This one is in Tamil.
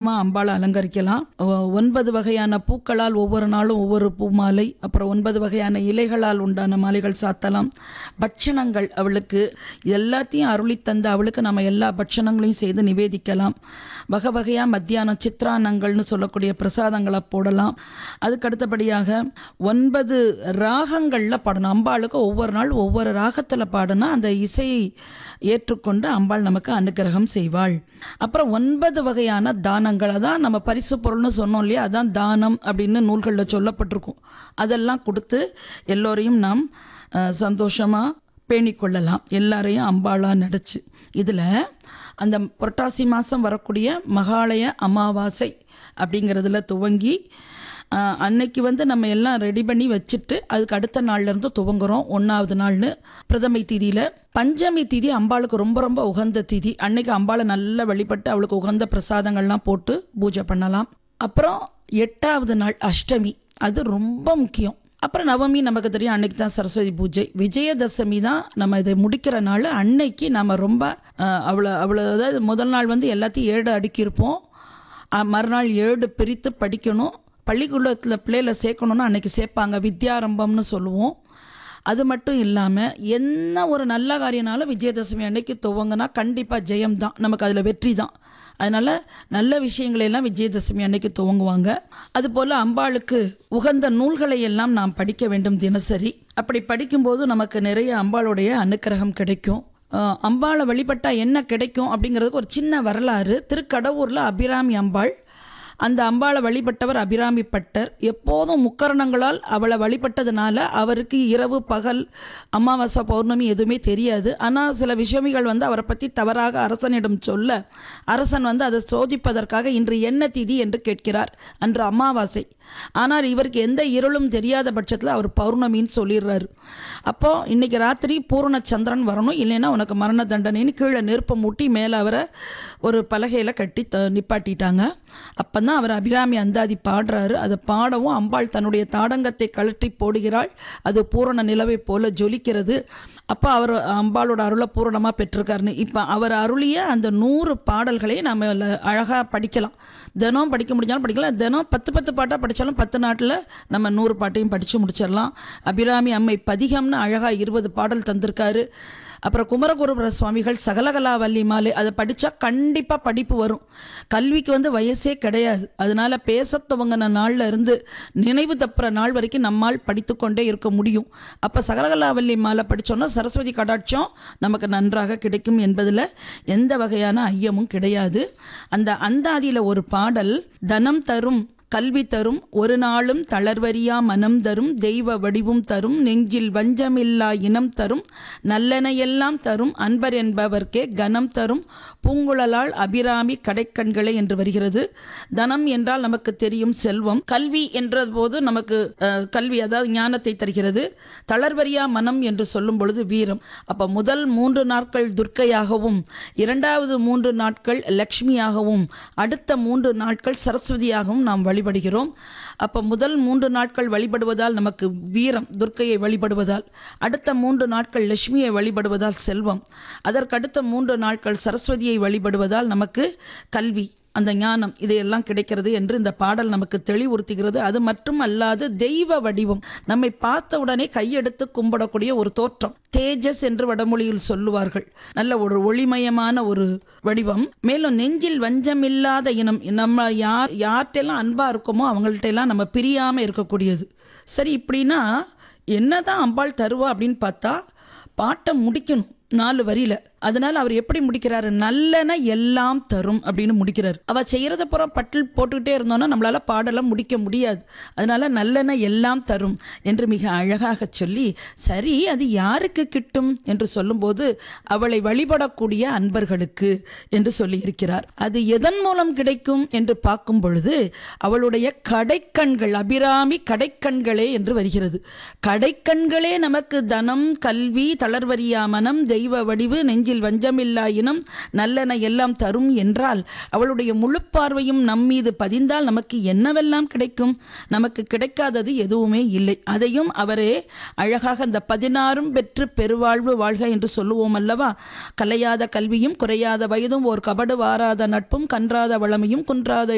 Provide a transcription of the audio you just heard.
விதமாக அம்பாளை அலங்கரிக்கலாம். 9 வகையான பூக்களால் ஒவ்வொரு நாளும் ஒவ்வொரு பூ மாலை, அப்புறம் 9 வகையான இலைகளால் உண்டான மாலைகள் சாத்தலாம். பட்சணங்கள் அவளுக்கு எல்லாத்தையும் அருளி தந்த அவளுக்கு நம்ம எல்லா பட்சணங்களையும் செய்து நிவேதிக்கலாம். வகை வகையாக மத்தியானம் சித்ரானங்கள்னு சொல்லக்கூடிய பிரசாதங்களை போடலாம். அதுக்கு அடுத்தபடியாக 9 ராகங்களில் பாடணும். அம்பாளுக்கு ஒவ்வொரு நாள் ஒவ்வொரு ராகத்தில் பாடினா அந்த இசையை ஏற்றுக்கொண்டு அம்பாள் நமக்கு அனுக்கிரகம் செய்வாள். அப்புறம் 9 வகையான தானங்கள், அதான் நம்ம பரிசு பொருள்னு சொன்னோம் இல்லையா, அதான் தானம் அப்படின்னு நூல்களில் சொல்லப்பட்டிருக்கும். அதெல்லாம் கொடுத்து எல்லோரையும் நாம் சந்தோஷமாக பேணிக்கொள்ளலாம், எல்லாரையும் அம்பாளாக நடிச்சு. இதில் அந்த புரட்டாசி மாதம் வரக்கூடிய மகாலய அமாவாசை அப்படிங்கிறதுல துவங்கி அன்னைக்கு நம்ம எல்லாம் ரெடி பண்ணி வச்சுட்டு அதுக்கு அடுத்த நாள்லேருந்து துவங்குறோம். 1வது நாள்னு பிரதமை திதியில். பஞ்சமி திதி அம்பாளுக்கு ரொம்ப ரொம்ப உகந்த திதி. அன்னைக்கு அம்பாளை நல்லா வழிபட்டு அவளுக்கு உகந்த பிரசாதங்கள்லாம் போட்டு பூஜை பண்ணலாம். அப்புறம் 8வது நாள் அஷ்டமி, அது ரொம்ப முக்கியம். அப்புறம் நவமி நமக்கு தெரியும், அன்னைக்கு தான் சரஸ்வதி பூஜை. விஜயதசமி தான் நம்ம இதை முடிக்கிற நாள். அன்னைக்கு நம்ம ரொம்ப அதாவது முதல் நாள் எல்லாத்தையும் 7 அடுக்கியிருப்போம். மறுநாள் 7 பிரித்து படிக்கணும். பள்ளிக்கூடத்தில் பிள்ளைகளை சேர்க்கணுன்னா அன்றைக்கி சேர்ப்பாங்க, வித்யாரம்பம்னு சொல்லுவோம். அது மட்டும் இல்லாமல் என்ன ஒரு நல்ல காரியனாலும் விஜயதசமி அன்னைக்கு துவங்கினா கண்டிப்பாக ஜெயம்தான், நமக்கு அதில் வெற்றி தான். அதனால் நல்ல விஷயங்களையெல்லாம் விஜயதசமி அன்னைக்கு துவங்குவாங்க. அதுபோல் அம்பாளுக்கு உகந்த நூல்களை எல்லாம் நாம் படிக்க வேண்டும் தினசரி. அப்படி படிக்கும்போது நமக்கு நிறைய அம்பாளுடைய அனுக்கிரகம் கிடைக்கும். அம்பாளை வழிபட்டால் என்ன கிடைக்கும் அப்படிங்கிறதுக்கு ஒரு சின்ன வரலாறு. திருக்கடவூரில் அபிராமி அம்பாள், அந்த அம்பாளை வழிபட்டவர் அபிராமி பட்டர். எப்போதும் முக்கரணங்களால் அவளை வழிபட்டதுனால அவருக்கு இரவு பகல் அமாவாசை பௌர்ணமி எதுவுமே தெரியாது. ஆனால் சில விஷயமிகள் அவரை பற்றி தவறாக அரசனிடம் சொல்ல அரசன் அதை சோதிப்பதற்காக இன்று என்ன திதி என்று கேட்கிறார். அன்று அமாவாசை. ஆனால் இவருக்கு எந்த இருளும் தெரியாத பட்சத்தில் அவர் பௌர்ணமின்னு சொல்லிடுறாரு. அப்போது இன்றைக்கி ராத்திரி பூரண சந்திரன் வரணும், இல்லைன்னா உனக்கு மரண தண்டனைன்னு கீழே நெருப்பை மூட்டி மேலே அவரை ஒரு பலகையில் கட்டி நிப்பாட்டிட்டாங்க. அப்போ தான் அவர் அபிராமி அந்தாதி பாடுறாரு. அதை பாடவும் அம்பாள் தன்னுடைய தாடங்கத்தை கழற்றி போடுகிறாள். அது பூரண நிலவை போல ஜொலிக்கிறது. அப்போ அவர் அம்பாளோட அருளை பூரணமாக பெற்றிருக்காருன்னு. இப்போ அவர் அருளிய அந்த 100 பாடல்களை நம்ம அழகாக படிக்கலாம். தினம் படிக்க முடிஞ்சாலும் படிக்கலாம். தினம் 10 பாட்டாக படித்தாலும் 10 நாட்டில் நம்ம 100 பாட்டையும் படித்து முடிச்சிடலாம். அபிராமி அம்மை பதிகம்னு அழகாக 20 பாடல் தந்திருக்காரு. அப்புறம் குமரகுருபர சுவாமிகள் சகலகலாவல்லி மாலை, அதை படித்தா கண்டிப்பாக படிப்பு வரும். கல்விக்கு வயசே கிடையாது. அதனால் பேச துவங்கின நாளில் இருந்து நினைவு தப்புற நாள் வரைக்கும் நம்மால் படித்து கொண்டே இருக்க முடியும். அப்போ சகலகலாவல்லி மாலை படித்தோன்னா சரஸ்வதி கடாட்சம் நமக்கு நன்றாக கிடைக்கும் என்பதில் எந்த வகையான ஐயமும் கிடையாது. அந்த அந்தாதியில் ஒரு பாடல், தனம் தரும் கல்வி தரும் ஒரு நாளும் தளர்வரியா மனம் தரும் தெய்வ வடிவும் தரும் நெஞ்சில் வஞ்சமில்லா இனம் தரும் நல்லெனையெல்லாம் தரும் அன்பர் என்பவர்க்கே கனம் தரும் பூங்குழலால் அபிராமி கடைக்கண்களே என்று வருகிறது. தனம் என்றால் நமக்கு தெரியும் செல்வம். கல்வி என்ற போது நமக்கு கல்வி, அதாவது ஞானத்தை தருகிறது. தளர்வரியா மனம் என்று சொல்லும் பொழுது வீரம். அப்போ முதல் 3 நாட்கள் துர்க்கையாகவும், 2வது 3 நாட்கள் லக்ஷ்மியாகவும், அடுத்த 3 நாட்கள் சரஸ்வதியாகவும் நாம் வழிபடுகிறோம். அப்போ முதல் 3 நாட்கள் வழிபடுவதால் நமக்கு வீரம், துர்க்கையை வழிபடுவதால். அடுத்த 3 நாட்கள் லட்சுமியை வழிபடுவதால் செல்வம். அதற்கடுத்த 3 நாட்கள் சரஸ்வதியை வழிபடுவதால் நமக்கு கல்வி, அந்த ஞானம், இதையெல்லாம் கிடைக்கிறது என்று இந்த பாடல் நமக்கு தெளிவுறுத்துகிறது. அது மட்டும் அல்லாது தெய்வ வடிவம், நம்மை பார்த்த உடனே கையெடுத்து கும்பிடக்கூடிய ஒரு தோற்றம், தேஜஸ் என்று வடமொழியில் சொல்லுவார்கள். நல்ல ஒரு ஒளிமயமான ஒரு வடிவம். மேலும் நெஞ்சில் வஞ்சமில்லாத இனம், நம்ம யார்கிட்டெல்லாம் அன்பாக இருக்கோமோ அவங்கள்ட்டெல்லாம் நம்ம பிரியாமல் இருக்கக்கூடியது. சரி, இப்படின்னா என்னதான் அம்பாள் தருவா அப்படின்னு பார்த்தா பாட்டை முடிக்கணும் 4 வரியில. அதனால அவர் எப்படி முடிக்கிறாரு, நல்லன எல்லாம் தரும் அப்படின்னு முடிக்கிறார். அவ செய்யறத புறம் பட்டில் போட்டுக்கிட்டே இருந்தோம்னா நம்மளால பாடலாம் முடிக்க முடியாது. அதனால நல்லன எல்லாம் தரும் என்று மிக அழகாக சொல்லி, சரி அது யாருக்கு கிட்டும் என்று சொல்லும்போது அவளை வழிபடக்கூடிய அன்பர்களுக்கு என்று சொல்லி இருக்கிறார். அது எதன் மூலம் கிடைக்கும் என்று பார்க்கும் பொழுது அவளுடைய கடைக்கண்கள், அபிராமி கடைக்கண்களே என்று வருகிறது. கடைக்கண்களே நமக்கு தனம், கல்வி, தளர்வரியா மனம், தெய்வ வடிவு, நெஞ்சில் வஞ்சமில்லா இனம், நல்லன எல்லாம் தரும் என்றால் அவளுடைய முழு பார்வையும் நம் மீது பதிந்தால் நமக்கு என்னவெல்லாம் கிடைக்கும்? நமக்கு கிடைக்காதது எதுவுமே இல்லை. அதையும் அவரே அழகாக இந்த 16 பெற்று பெருவாழ்வு வாழ்க என்று சொல்லுவோம் அல்லவா. கலையாத கல்வியும் குறையாத வயதும் ஓர் கபடு வாராத நட்பும் கன்றாத வளமையும் குன்றாத